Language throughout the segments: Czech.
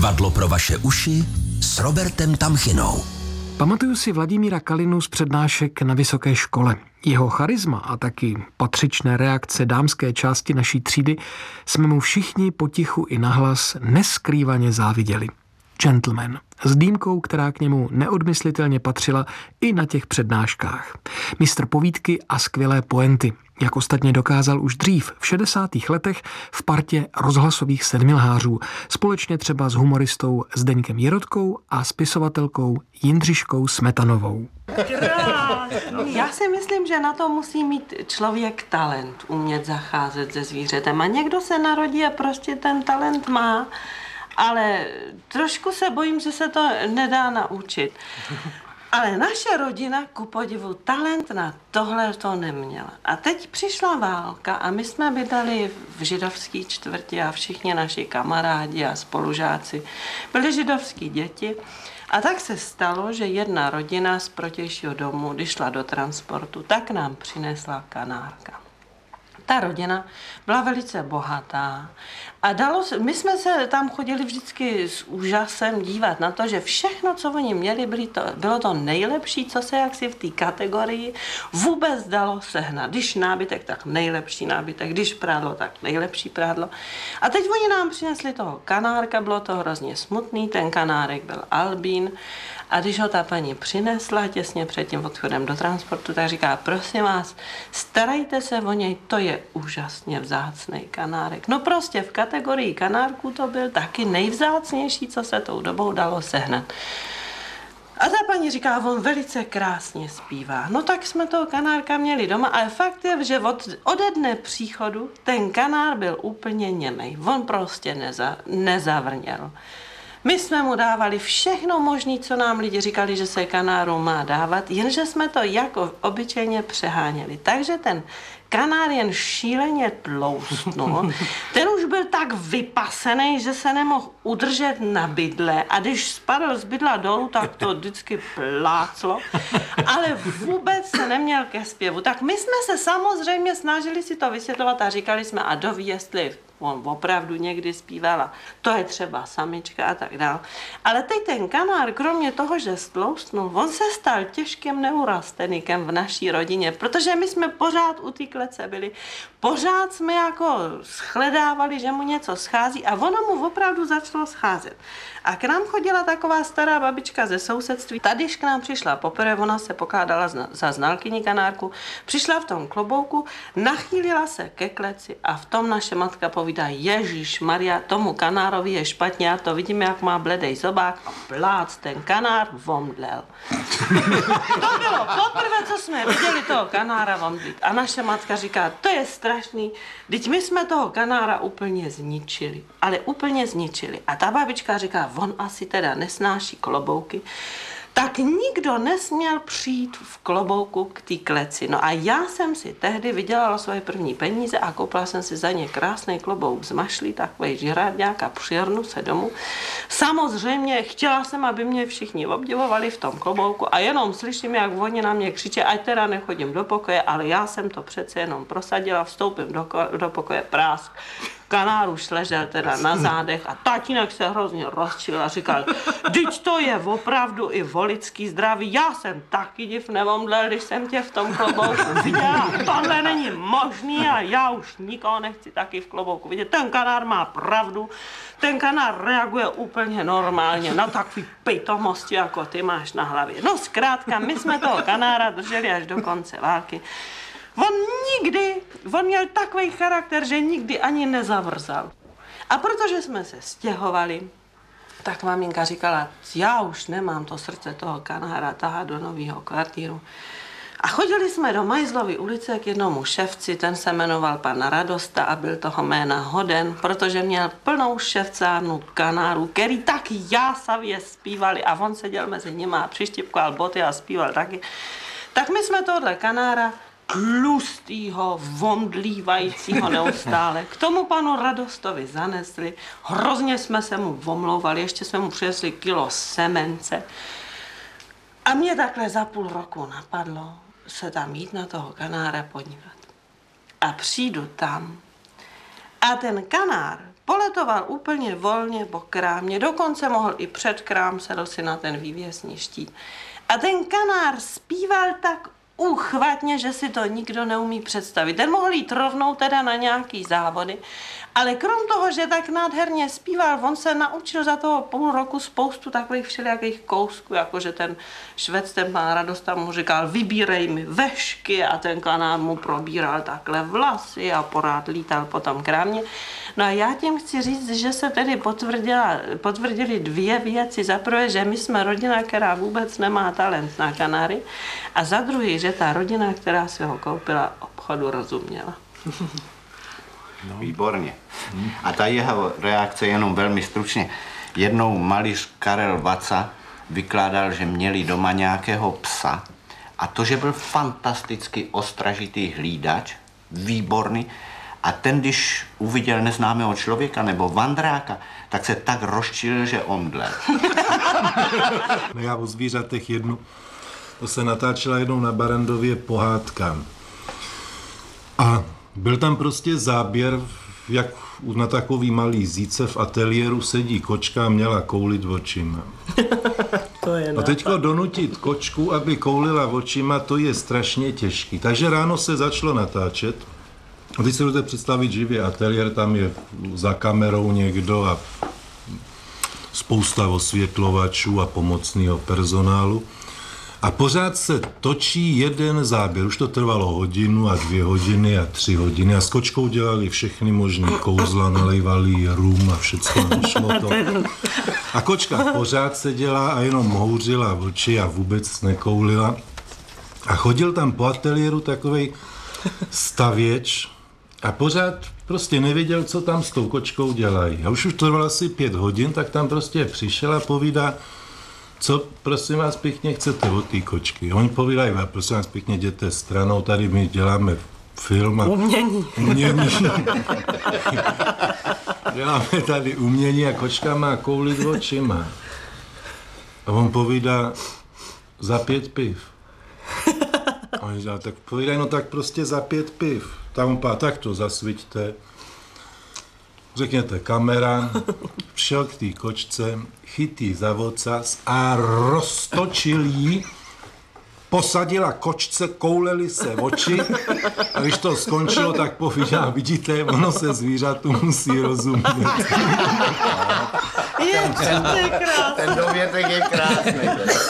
Divadlo pro vaše uši s Robertem Tamchinou. Pamatuju si Vladimíra Kalinu z přednášek na vysoké škole. Jeho charisma a taky patřičné reakce dámské části naší třídy jsme mu všichni potichu i nahlas neskrývaně záviděli. Gentleman, s dýmkou, která k němu neodmyslitelně patřila i na těch přednáškách. Mistr povídky a skvělé poenty, jak ostatně dokázal už dřív, v 60. letech v partě rozhlasových sedmilhářů, společně třeba s humoristou Zdeňkem Jirotkou a spisovatelkou Jindřiškou Smetanovou. Já si myslím, že na to musí mít člověk talent, umět zacházet se zvířetem. A někdo se narodí a prostě ten talent má, ale trošku se bojím, že se to nedá naučit. Ale naše rodina, ku podivu, talent na tohle to neměla. A teď přišla válka a my jsme bydleli v židovské čtvrti a všichni naši kamarádi a spolužáci byli židovský děti. A tak se stalo, že jedna rodina z protějšího domu, když šla do transportu, tak nám přinesla kanárka. Ta rodina byla velice bohatá a my jsme se tam chodili vždycky s úžasem dívat na to, že všechno, co oni měli, bylo to nejlepší, co se jaksi v té kategorii vůbec dalo sehnat. Když nábytek, tak nejlepší nábytek, když prádlo, tak nejlepší prádlo. A teď oni nám přinesli toho kanárka, bylo to hrozně smutný, ten kanárek byl albín. A když ho ta paní přinesla těsně před tím odchodem do transportu, tak říká, prosím vás, starejte se o něj, to je úžasně vzácný kanárek. No prostě v kategorii kanárků to byl taky nejvzácnější, co se tou dobou dalo sehnat. A ta paní říká, on velice krásně zpívá. No tak jsme toho kanárka měli doma, ale fakt je, že ode dne příchodu ten kanár byl úplně němej. On prostě nezavrněl. My jsme mu dávali všechno možné, co nám lidi říkali, že se kanáru má dávat, jenže jsme to jako obyčejně přeháněli. Takže ten kanár jen šíleně tloustnul. Ten už byl tak vypasený, že se nemohl udržet na bydle a když spadl z bydla dolů, tak to vždycky pláclo, ale vůbec se neměl ke zpěvu. Tak my jsme se samozřejmě snažili si to vysvětlovat a říkali jsme, a doví, jestli on opravdu někdy zpívala, to je třeba samička a tak dál. Ale teď ten kanár, kromě toho, že stloustnul, on se stal těžkým neurastenikem v naší rodině, protože my jsme pořád u té klece byli, pořád jsme jako shledávali, že mu něco schází a ono mu opravdu začalo scházet. A k nám chodila taková stará babička ze sousedství. Tady, když k nám přišla poprvé, ona se pokládala za znalkyni kanárku, přišla v tom klobouku, nachýlila se ke kleci a v tom naše matka povídá, Ježíš Maria, tomu kanárovi je špatně, já to vidím, jak má bledej zobák a plác, ten kanár vomdlel. To bylo poprvé, co jsme viděli toho kanára vomdlit. A naše matka říká, to je strašný, vždyť my jsme toho kanára úplně zničili, ale úplně zničili. A ta babička říká, on asi teda nesnáší klobouky, tak nikdo nesměl přijít v klobouku k té kleci. No a já jsem si tehdy vydělala svoje první peníze a koupila jsem si za ně krásný klobouk z mašlí, takovej žrádňák a přijrnu se domů. Samozřejmě chtěla jsem, aby mě všichni obdivovali v tom klobouku a jenom slyším, jak oni na mě křičí, ať teda nechodím do pokoje, ale já jsem to přece jenom prosadila, vstoupím do pokoje, prásk. Kanár už ležel teda na zádech a tatínek se hrozně rozčil a říkal, vždyť to je opravdu i volický zdraví, já jsem taky div nevomdlel, když jsem tě v tom klobouku viděla, tohle není možný a já už nikoho nechci taky v klobouku vidět, ten kanár má pravdu, ten kanár reaguje úplně normálně na takový pitomosti, jako ty máš na hlavě. No zkrátka, my jsme toho kanára drželi až do konce války. On měl takový charakter, že nikdy ani nezavrzal. A protože jsme se stěhovali, tak maminka říkala, já už nemám to srdce toho kanára tahat do nového kvartíru. A chodili jsme do Majzlovy ulice k jednomu ševci, ten se jmenoval pan Radosta a byl toho jména hoden, protože měl plnou ševcárnu kanárů, který tak jásavě zpívali a on seděl mezi nimi a přištěpkoval boty a zpíval taky. Tak my jsme tohle kanára tlustýho, vomdlívajícího neustále. K tomu panu Radostovi zanesli, hrozně jsme se mu omlouvali, ještě jsme mu přinesli kilo semence. A mě takhle za půl roku napadlo se tam jít na toho kanára podívat. A přijdu tam a ten kanár poletoval úplně volně po krámě, dokonce mohl i před krám, sedl si na ten vývěsní štít. A ten kanár zpíval tak úchvatně, že si to nikdo neumí představit. Ten mohl jít rovnou teda na nějaký závody, ale krom toho, že tak nádherně zpíval, on se naučil za toho půl roku spoustu takových všelijakých kousků, jakože ten Švec, ten pán Radosta mu říkal, vybírej mi vešky a ten kanár mu probíral takhle vlasy a porád lítal po tom krámě. No a já tím chci říct, že se tedy potvrdily dvě věci. Za prvé, že my jsme rodina, která vůbec nemá talent na kanáry, a za druhé, že ta rodina, která si ho koupila, obchodu rozuměla. No. Výborně. A ta jeho reakce jenom velmi stručně. Jednou malíř Karel Vaca vykládal, že měli doma nějakého psa a to, že byl fantasticky ostražitý hlídač, výborný, a ten, když uviděl neznámého člověka nebo vandráka, tak se tak rozčilil, že omdlel. No já o zvířatech jednu, to se natáčela jednou na Barandově pohádka. A byl tam prostě záběr, jak na takový malý zíce v ateliéru sedí kočka a měla koulit očima. To je a teďko donutit kočku, aby koulila očima, to je strašně těžký. Takže ráno se začalo natáčet. A teď si můžete představit živě ateliér, tam je za kamerou někdo a spousta osvětlovačů a pomocného personálu. A pořád se točí jeden záběr. Už to trvalo hodinu a 2 hodiny a 3 hodiny. A s kočkou dělali všechny možný kouzla, nalejvali rum a všechno šlo to. A kočka pořád seděla a jenom houřila oči a vůbec nekoulila. A chodil tam po ateliéru takovej stavěč a pořád prostě nevěděl, co tam s tou kočkou dělají. A už to trvalo asi 5 hodin, tak tam prostě přišel a povídá, co, prosím vás pěkně, chcete od té kočky? Oni povídají, prosím vás pěkně, jděte stranou, tady my děláme film a... Umění. Děláme tady umění a kočka má koulit očima. A on povídá, za 5 piv. A oni říkají, tak povídají, no tak prostě za 5 piv. Tak on pá, tak to zasviťte. Řekněte kamera, šel k té kočce, chytí za vocas a roztočil jí, posadila kočce, kouleli se oči a když to skončilo, tak povídá, vidíte, ono se zvířatu musí rozumět. Ten dovětek je krásný.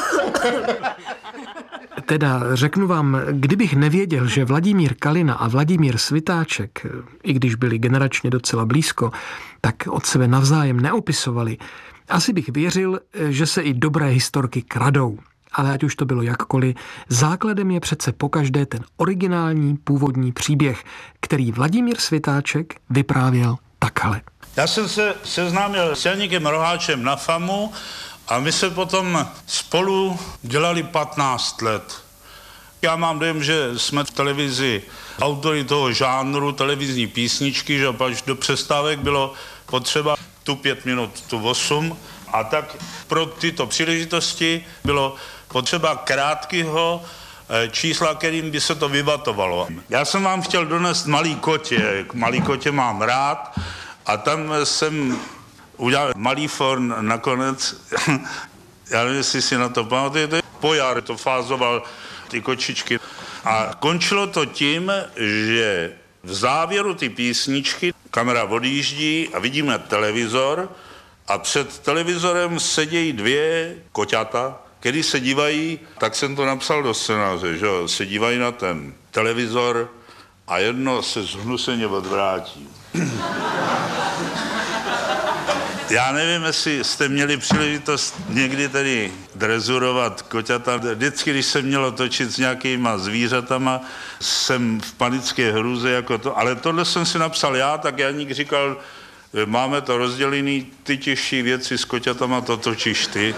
Teda řeknu vám, kdybych nevěděl, že Vladimír Kalina a Vladimír Svitáček, i když byli generačně docela blízko, tak od sebe navzájem neopisovali, asi bych věřil, že se i dobré historky kradou. Ale ať už to bylo jakkoliv, základem je přece pokaždé ten originální původní příběh, který Vladimír Svitáček vyprávěl takhle. Já jsem se seznámil s Janíkem Roháčem na FAMu a my jsme potom spolu dělali 15 let. Já mám dojem, že jsme v televizi autory toho žánru, televizní písničky, že pak do přestávek bylo potřeba tu 5 minut, tu 8 a tak pro tyto příležitosti bylo potřeba krátkého čísla, kterým by se to vybatovalo. Já jsem vám chtěl donést Malý kotě. Malý kotě mám rád a tam jsem udělal malý forn nakonec. Já nevím, jestli si na to pamatujete. Pojar to fázoval ty kočičky. A končilo to tím, že v závěru ty písničky kamera odjíždí a vidíme televizor a před televizorem sedějí 2 koťata, který se dívají, tak jsem to napsal do scénáře, že se dívají na ten televizor a jedno se zhnuseně odvrátí. Já nevím, jestli jste měli příležitost někdy tedy drezurovat koťata. Vždycky, když se mělo točit s nějakýma zvířatama, jsem v panické hrůze jako to. Ale tohle jsem si napsal já, tak Janík říkal, máme to rozdělený, ty těžší věci s koťatama to točíš ty.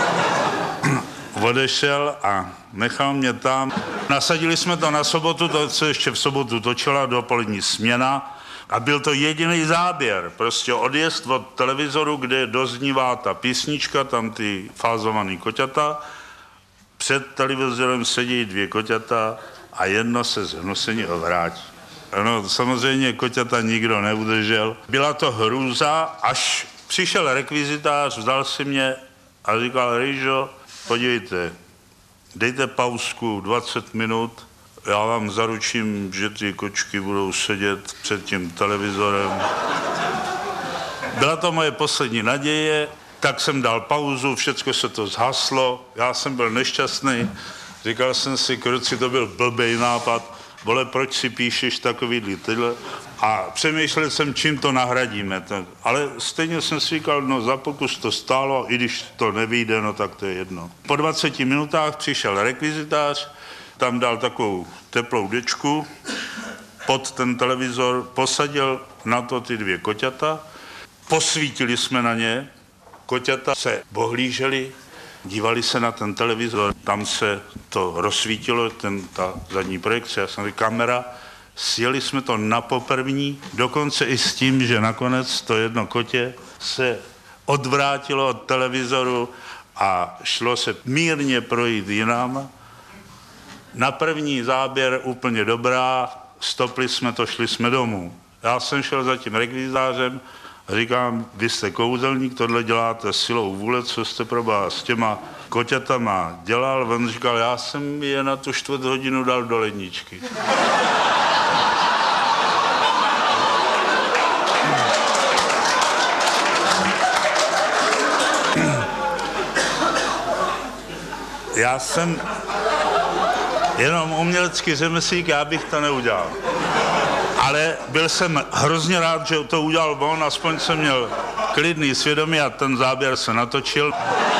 Odešel a nechal mě tam. Nasadili jsme to na sobotu, to se ještě v sobotu točila dopolední směna. A byl to jediný záběr, prostě odjezd od televizoru, kde doznívá ta písnička, tam ty fázovaný koťata. Před televizorem sedí 2 koťata a jedno se zhnuseně obrátí. No, samozřejmě koťata nikdo neudržel. Byla to hrůza, až přišel rekvizitář, vzal si mě a říkal, Rýžo, podívejte, dejte pauzku 20 minut, já vám zaručím, že ty kočky budou sedět před tím televizorem. Byla to moje poslední naděje, tak jsem dal pauzu, všecko se to zhaslo, já jsem byl nešťastný, říkal jsem si, kruci, to byl blbej nápad, vole, proč si píšeš takovýhle tyhle? A přemýšlel jsem, čím to nahradíme. Ale stejně jsem si říkal, no za pokus to stálo, i když to nevyjde, no tak to je jedno. Po 20 minutách přišel rekvizitář, tam dal takovou teplou dečku pod ten televizor, posadil na to ty 2 koťata, posvítili jsme na ně, koťata se ohlíželi, dívali se na ten televizor, tam se to rozsvítilo, ta zadní projekce, já jsem říkal, kamera, sjeli jsme to na poprvní, dokonce i s tím, že nakonec to jedno kotě se odvrátilo od televizoru a šlo se mírně projít jinam. Na první záběr úplně dobrá, stopli jsme to, šli jsme domů. Já jsem šel za tím rekvizitářem a říkám, vy jste kouzelník, tohle děláte silou vůle, co jste probá s těma koťatama dělal. On říkal, já jsem je na tu 4 hodinu dal do ledničky. Já jsem jenom umělecký řemeslík, já bych to neudělal. Ale byl jsem hrozně rád, že to udělal on, aspoň jsem měl klidný svědomí a ten záběr se natočil.